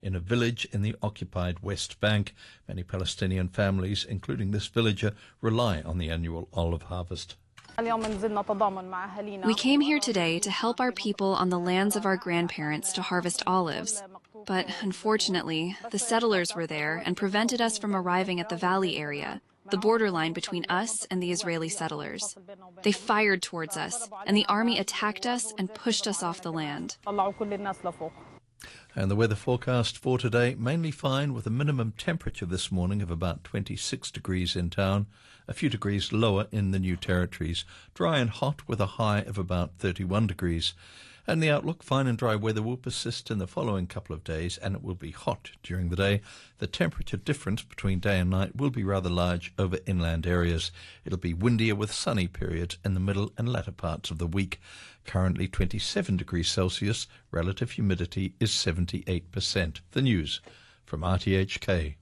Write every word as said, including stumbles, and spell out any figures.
in a village in the occupied West Bank. Many Palestinian families, including this villager, rely on the annual olive harvest. We came here today to help our people on the lands of our grandparents to harvest olives. But unfortunately, the settlers were there and prevented us from arriving at the valley area, the borderline between us and the Israeli settlers. They fired towards us, and the army attacked us and pushed us off the land. And the weather forecast for today, mainly fine with a minimum temperature this morning of about twenty-six degrees in town, a few degrees lower in the New Territories. Dry and hot with a high of about thirty-one degrees. And the outlook, fine and dry weather will persist in the following couple of days, and it will be hot during the day. The temperature difference between day and night will be rather large over inland areas. It'll be windier with sunny periods in the middle and latter parts of the week. Currently twenty-seven degrees Celsius, relative humidity is seventy-eight percent. The news from R T H K.